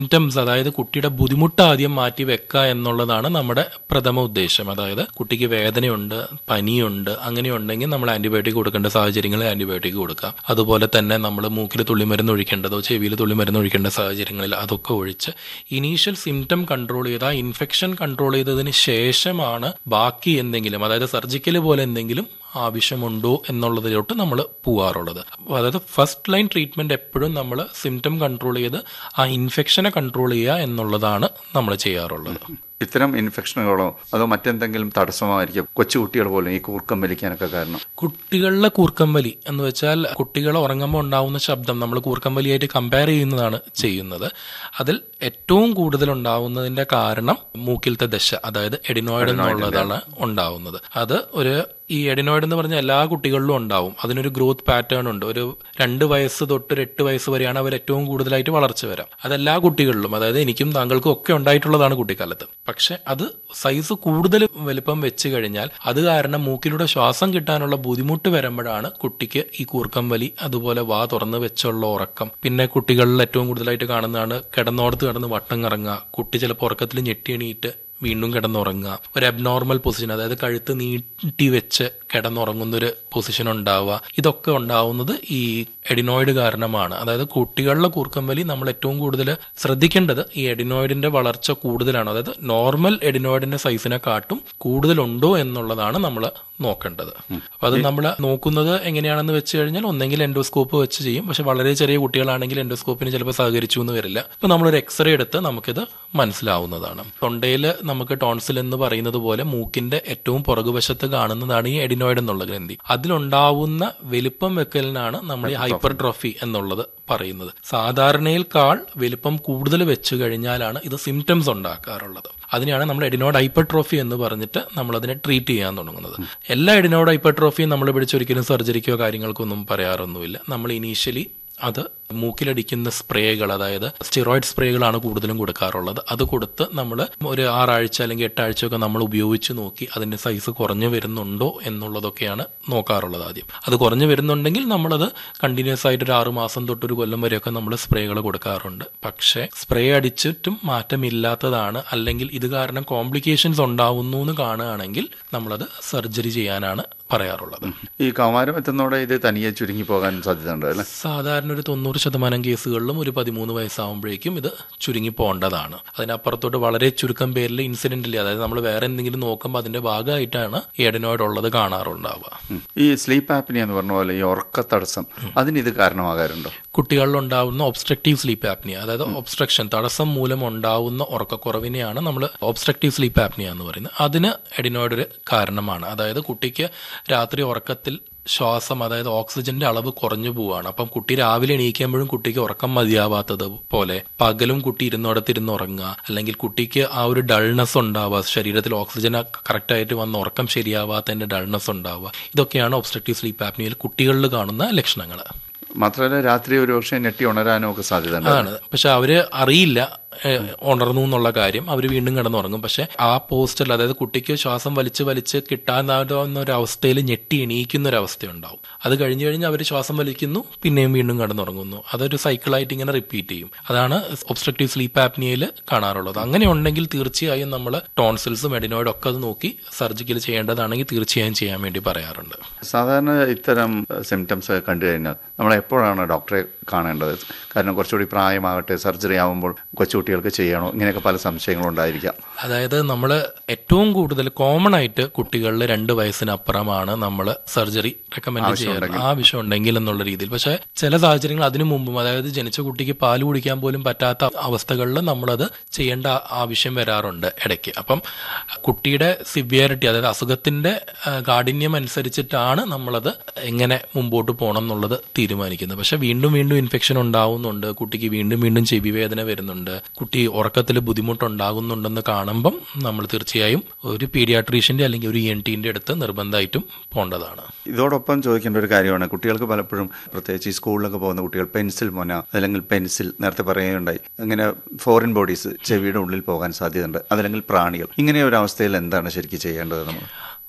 Symptoms, അതായത് കുട്ടിയുടെ ബുദ്ധിമുട്ട് ആദ്യം മാറ്റി വെക്കുക എന്നുള്ളതാണ് നമ്മുടെ പ്രഥമ ഉദ്ദേശം. അതായത് കുട്ടിക്ക് വേദനയുണ്ട്, പനിയുണ്ട്, അങ്ങനെയുണ്ടെങ്കിൽ നമ്മൾ ആന്റിബയോട്ടിക് കൊടുക്കേണ്ട സാഹചര്യങ്ങളിൽ ആന്റിബയോട്ടിക് കൊടുക്കാം. അതുപോലെ തന്നെ നമ്മൾ മൂക്കിൽ തുള്ളിമരുന്ന് ഒഴിക്കേണ്ടതോ ചെവിയിൽ തുള്ളിമരുന്ന് ഒഴിക്കേണ്ട സാഹചര്യങ്ങളിൽ അതൊക്കെ ഒഴിച്ച് ഇനീഷ്യൽ സിംറ്റം കൺട്രോൾ ചെയ്ത് ആ ഇൻഫെക്ഷൻ കൺട്രോൾ ചെയ്തതിന് ശേഷമാണ് ബാക്കി എന്തെങ്കിലും, അതായത് സർജിക്കൽ പോലെ എന്തെങ്കിലും ആവശ്യമുണ്ടോ എന്നുള്ളതിലോട്ട് നമ്മൾ പോവാറുള്ളത്. അതായത് ഫസ്റ്റ് ലൈൻ ട്രീറ്റ്മെന്റ് എപ്പോഴും നമ്മൾ സിംറ്റം കൺട്രോൾ ചെയ്ത് ആ ഇൻഫെക്ഷനെ കൺട്രോൾ ചെയ്യുക എന്നുള്ളതാണ് നമ്മൾ ചെയ്യാറുള്ളത്. ഇത്തരം ഇൻഫെക്ഷനുകളോ അതോ മറ്റെന്തെങ്കിലും തടസ്സമായിരിക്കും കൊച്ചുകുട്ടികൾ പോലും ഈ കൂർക്കം വലിക്കാനൊക്കെ കാരണം? കുട്ടികളിലെ കൂർക്കം വലി എന്ന് വെച്ചാൽ കുട്ടികൾ ഉറങ്ങുമ്പോൾ ഉണ്ടാവുന്ന ശബ്ദം നമ്മൾ കൂർക്കം വലിയായിട്ട് കമ്പയർ ചെയ്യുന്നതാണ് ചെയ്യുന്നത്. അതിൽ ഏറ്റവും കൂടുതൽ ഉണ്ടാവുന്നതിന്റെ കാരണം മൂക്കിലത്തെ ദശ, അതായത് എഡിനോയിഡ് എന്നുള്ളതാണ് ഉണ്ടാവുന്നത്. അത് ഈ എഡിനോയിഡ് എന്ന് പറഞ്ഞാൽ എല്ലാ കുട്ടികളിലും ഉണ്ടാവും. അതിനൊരു ഗ്രോത്ത് പാറ്റേൺ ഉണ്ട്. ഒരു 2 വയസ്സ് തൊട്ട് 8 വയസ്സ് വരെയാണ് അവർ ഏറ്റവും കൂടുതലായിട്ട് വളർച്ച വരാം. അതെല്ലാ കുട്ടികളിലും, അതായത് എനിക്കും താങ്കൾക്കും ഒക്കെ ഉണ്ടായിട്ടുള്ളതാണ് കുട്ടിക്കാലത്ത്. പക്ഷെ അത് സൈസ് കൂടുതൽ വലിപ്പം വെച്ച് കഴിഞ്ഞാൽ അത് കാരണം മൂക്കിലൂടെ ശ്വാസം കിട്ടാനുള്ള ബുദ്ധിമുട്ട് വരുമ്പോഴാണ് കുട്ടിക്ക് ഈ കൂർക്കം വലി, അതുപോലെ വാ തുറന്ന് വെച്ചുള്ള ഉറക്കം. പിന്നെ കുട്ടികളിൽ ഏറ്റവും കൂടുതലായിട്ട് കാണുന്നതാണ് കിടന്നോടത്ത് കിടന്ന് വട്ടം കറങ്ങുക, കുട്ടി ചിലപ്പോൾ ഉറക്കത്തിൽ ഞെട്ടി എണീറ്റ് വീണ്ടും കിടന്നുറങ്ങുക, ഒരു അബ്നോർമൽ പൊസിഷൻ, അതായത് കഴുത്ത് നീട്ടി വെച്ച് കിടന്നുറങ്ങുന്ന ഒരു പൊസിഷൻ ഉണ്ടാവുക. ഇതൊക്കെ ഉണ്ടാവുന്നത് ഈ എഡിനോയിഡ് കാരണമാണ്. അതായത് കുട്ടികളിലെ കൂർക്കം വലി നമ്മൾ ഏറ്റവും കൂടുതൽ ശ്രദ്ധിക്കേണ്ടത് ഈ എഡിനോയിഡിന്റെ വളർച്ച കൂടുതലാണ്, അതായത് നോർമൽ എഡിനോയിഡിന്റെ സൈസിനെ കാട്ടും കൂടുതലുണ്ടോ എന്നുള്ളതാണ് നമ്മൾ നോക്കേണ്ടത്. അപ്പൊ അത് നമ്മൾ നോക്കുന്നത് എങ്ങനെയാണെന്ന് വെച്ച് കഴിഞ്ഞാൽ ഒന്നെങ്കിൽ എൻഡോസ്കോപ്പ് വെച്ച് ചെയ്യും. പക്ഷെ വളരെ ചെറിയ കുട്ടികളാണെങ്കിൽ എൻഡോസ്കോപ്പിന് ചിലപ്പോൾ സഹകരിച്ചു എന്ന് വരില്ല. അപ്പൊ നമ്മളൊരു എക്സ്റേ എടുത്ത് നമുക്കിത് മനസ്സിലാവുന്നതാണ്. തൊണ്ടയിൽ നമുക്ക് ടോൺസിൽ എന്ന് പറയുന്നത് പോലെ മൂക്കിന്റെ ഏറ്റവും പുറകുവശത്ത് കാണുന്നതാണ് ഈ എഡിനോയിഡ് എന്നുള്ള ഗ്രന്ഥി. അതിലുണ്ടാവുന്ന വലിപ്പം വെക്കലിനാണ് നമ്മൾ ഈ ഹൈപ്പർട്രോഫി എന്നുള്ളത് പറയുന്നത്. സാധാരണയിൽക്കാൾ വലിപ്പം കൂടുതൽ വെച്ചു കഴിഞ്ഞാലാണ് ഇത് സിംറ്റംസ് ഉണ്ടാക്കാറുള്ളത്. അതിനെയാണ് നമ്മൾ എഡിനോയിഡ് ഹൈപ്പർട്രോഫി എന്ന് പറഞ്ഞിട്ട് നമ്മൾ അതിനെ ട്രീറ്റ് ചെയ്യാൻ തുടങ്ങുന്നത്. എല്ലാ എഡിനോയിഡ് ഹൈപ്പർട്രോഫിയും നമ്മൾ പിടിച്ചൊരിക്കലും സർജറിക്കോ കാര്യങ്ങൾക്കോ ഒന്നും പറയാറൊന്നുമില്ല. നമ്മൾ ഇനീഷ്യലി അത് മൂക്കിലടിക്കുന്ന സ്പ്രേകൾ, അതായത് സ്റ്റിറോയിഡ് സ്പ്രേകളാണ് കൂടുതലും കൊടുക്കാറുള്ളത്. അത് കൊടുത്ത് നമ്മൾ ഒരു 6 ആഴ്ച അല്ലെങ്കിൽ 8 ആഴ്ചയൊക്കെ നമ്മൾ ഉപയോഗിച്ച് നോക്കി അതിന്റെ സൈസ് കുറഞ്ഞു വരുന്നുണ്ടോ എന്നുള്ളതൊക്കെയാണ് നോക്കാറുള്ളത് ആദ്യം. അത് കുറഞ്ഞു വരുന്നുണ്ടെങ്കിൽ നമ്മളത് കണ്ടിന്യൂസ് ആയിട്ട് ഒരു 6 മാസം തൊട്ട് 1 കൊല്ലം വരെയൊക്കെ നമ്മൾ സ്പ്രേകൾ കൊടുക്കാറുണ്ട്. പക്ഷേ സ്പ്രേ അടിച്ചിട്ടും മാറ്റമില്ലാത്തതാണ്, അല്ലെങ്കിൽ ഇത് കാരണം കോംപ്ലിക്കേഷൻസ് ഉണ്ടാവുന്നു എന്ന് കാണുകയാണെങ്കിൽ നമ്മളത് സർജറി ചെയ്യാനാണ് പറയാറുള്ളത്. ഈ കൗമാരം എത്തുന്നതോടെ ഇത് തനിയെ ചുരുങ്ങി പോകാൻ സാധ്യതയുണ്ട് അല്ലേ? സാധാരണ ഒരു 90% കേസുകളിലും ഒരു 13 വയസ്സാകുമ്പോഴേക്കും ഇത് ചുരുങ്ങി പോകേണ്ടതാണ്. അതിനപ്പുറത്തോട്ട് വളരെ ചുരുക്കം പേരിൽ ഇൻസിഡന്റിൽ, അതായത് നമ്മൾ വേറെ എന്തെങ്കിലും നോക്കുമ്പോൾ അതിന്റെ ഭാഗമായിട്ടാണ് എഡിനോയിഡ് ഉള്ളത് കാണാറുണ്ടാവുക. ഈ സ്ലീപ്പ് ആപ്നിയ എന്ന് പറഞ്ഞ പോലെ ഈ ഉറക്ക തടസ്സം, അതിന് ഇത് കാരണമാകാറുണ്ടോ? കുട്ടികളിൽ ഉണ്ടാവുന്ന ഒബ്സ്ട്രക്റ്റീവ് സ്ലീപ്പ് ആപ്നിയ, അതായത് ഒബ്സ്ട്രക്ഷൻ തടസ്സം മൂലം ഉണ്ടാവുന്ന ഉറക്കക്കുറവിനെയാണ് നമ്മൾ ഒബ്സ്ട്രക്റ്റീവ് സ്ലീപ്പ് ആപ്നിയ എന്ന് പറയുന്നത്. അതിന് എഡിനോയിഡ് ഒരു കാരണമാണ്. അതായത് കുട്ടിക്ക് രാത്രി ഉറക്കത്തിൽ ശ്വാസം, അതായത് ഓക്സിജന്റെ അളവ് കുറഞ്ഞു പോവാണ്. അപ്പം കുട്ടി രാവിലെ എണീക്കുമ്പോഴും കുട്ടിക്ക് ഉറക്കം മതിയാവാത്തത് പോലെ, പകലും കുട്ടി ഇരുന്നിടത്തിരുന്ന് ഉറങ്ങുക, അല്ലെങ്കിൽ കുട്ടിക്ക് ആ ഒരു ഡൾനെസ് ഉണ്ടാവുക, ശരീരത്തിൽ ഓക്സിജൻ കറക്റ്റായിട്ട് വന്ന് ഉറക്കം ശരിയാവാത്തതിന്റെ ഡൾനെസ് ഉണ്ടാവുക. ഇതൊക്കെയാണ് ഒബ്സ്ട്രക്റ്റീവ് സ്ലീപ്പ് ആപ്നിയയിൽ കുട്ടികളിൽ കാണുന്ന ലക്ഷണങ്ങൾ. മാത്രമല്ല രാത്രി ഒരു പക്ഷേ ഞെട്ടി ഉണരാനും ഒക്കെ സാധ്യത ആണ്. പക്ഷെ അവര് അറിയില്ല ഉണർന്നു എന്നുള്ള കാര്യം. അവർ വീണ്ടും കിടന്നുറങ്ങും. പക്ഷെ ആ പോസ്റ്ററിൽ, അതായത് കുട്ടിക്ക് ശ്വാസം വലിച്ച് വലിച്ച് കിട്ടാതാവുന്ന ഒരു അവസ്ഥയിൽ ഞെട്ടി എണീക്കുന്ന ഒരു അവസ്ഥയുണ്ടാവും. അത് കഴിഞ്ഞ് കഴിഞ്ഞ് അവർ ശ്വാസം വലിക്കുന്നു, പിന്നെയും വീണ്ടും കിടന്നുറങ്ങുന്നു. അതൊരു സൈക്കിളായിട്ട് ഇങ്ങനെ റിപ്പീറ്റ് ചെയ്യും. അതാണ് ഒബ്സ്ട്രക്റ്റീവ് സ്ലീപ്പ് ആപ്നിയയിൽ കാണാറുള്ളത്. അങ്ങനെ ഉണ്ടെങ്കിൽ തീർച്ചയായും നമ്മൾ ടോൺസിൽസും എഡിനോയിഡും ഒക്കെ അത് നോക്കി സർജിക്കൽ ചെയ്യേണ്ടതാണെങ്കിൽ തീർച്ചയായും ചെയ്യാൻ വേണ്ടി പറയാറുണ്ട്. സാധാരണ ഇത്തരം സിംറ്റംസ് കണ്ടു കഴിഞ്ഞാൽ നമ്മൾ എപ്പോഴാണ് ഡോക്ടറെ കാണേണ്ടത്? കാരണം കുറച്ചുകൂടി പ്രായമാകട്ടെ, സർജറി ആകുമ്പോൾ കൊച്ചുകുട്ടികൾക്ക് ചെയ്യണോ, ഇങ്ങനെയൊക്കെ പല സംശയങ്ങളുണ്ടായിരിക്കാം. അതായത് നമ്മൾ ഏറ്റവും കൂടുതൽ കോമൺ ആയിട്ട് കുട്ടികളിൽ 2 വയസ്സിനപ്പുറമാണ് നമ്മൾ സർജറി റെക്കമെൻഡ് ചെയ്യാറ്, ആവശ്യം ഉണ്ടെങ്കിൽ എന്നുള്ള രീതിയിൽ. പക്ഷെ ചില സാഹചര്യങ്ങൾ അതിനു മുമ്പും, അതായത് ജനിച്ച കുട്ടിക്ക് പാല് കുടിക്കാൻ പോലും പറ്റാത്ത അവസ്ഥകളിൽ നമ്മളത് ചെയ്യേണ്ട ആവശ്യം വരാറുണ്ട് ഇടയ്ക്ക്. അപ്പം കുട്ടിയുടെ സിവിയറിറ്റി, അതായത് അസുഖത്തിന്റെ കാഠിന്യം അനുസരിച്ചിട്ടാണ് നമ്മളത് എങ്ങനെ മുമ്പോട്ട് പോകണം എന്നുള്ളത് തീരുമാനിക്കുന്നത്. പക്ഷെ വീണ്ടും വീണ്ടും ഇൻഫെക്ഷൻ ഉണ്ടാവുന്നുണ്ട്, കുട്ടിക്ക് വീണ്ടും വീണ്ടും ചെവി വേദന വരുന്നുണ്ട്, കുട്ടി ഉറക്കത്തിൽ ബുദ്ധിമുട്ടുണ്ടാകുന്നുണ്ടെന്ന് കാണുമ്പം നമ്മൾ തീർച്ചയായും ഒരു പീഡിയാട്രീഷ്യന്റെ അല്ലെങ്കിൽ ഒരു ENT-ന്റെ അടുത്ത് നിർബന്ധമായിട്ടും പോകേണ്ടതാണ്. ഇതോടൊപ്പം ചോദിക്കേണ്ട ഒരു കാര്യമാണ്, കുട്ടികൾക്ക് പലപ്പോഴും പ്രത്യേകിച്ച് ഈ സ്കൂളിലൊക്കെ പോകുന്ന കുട്ടികൾ പെൻസിൽ മൊന അല്ലെങ്കിൽ പെൻസിൽ നേരത്തെ പറയുകയുണ്ടായി, അങ്ങനെ ഫോറിൻ ബോഡീസ് ചെവിയുടെ ഉള്ളിൽ പോകാൻ സാധ്യതയുണ്ട്, അതല്ലെങ്കിൽ പ്രാണികൾ. ഇങ്ങനെ ഒരു അവസ്ഥയിൽ എന്താണ് ശരിക്കും ചെയ്യേണ്ടത് നമ്മൾ?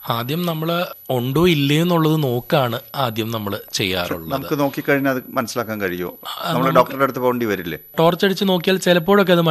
ആദ്യം നമ്മൾ ഉണ്ടോ ഇല്ലേ എന്നുള്ളത് നോക്കാണ് ആദ്യം നമ്മൾ ചെയ്യാറുള്ളത്. നമുക്ക് നോക്കിക്കഴിഞ്ഞാൽ അത് മനസ്സിലാക്കാൻ കഴിയുമോ? നമ്മൾ ഡോക്ടറുടെ അടുത്ത് പോകേണ്ടി വരില്ലേ? ടോർച്ച് അടിച്ച് നോക്കിയാൽ ചിലപ്പോഴൊക്കെ അത്